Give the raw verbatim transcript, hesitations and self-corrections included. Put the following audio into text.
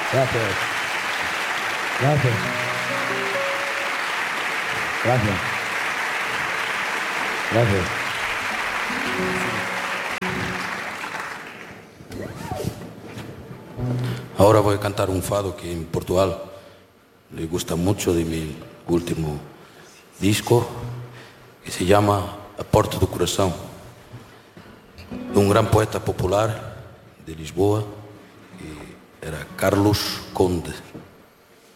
Gracias. Gracias. Gracias. Gracias. Ahora voy a cantar un fado que en Portugal le gusta mucho, de mi último disco, que se llama A Porta do Coração, de un gran poeta popular de Lisboa, que era Carlos Conde.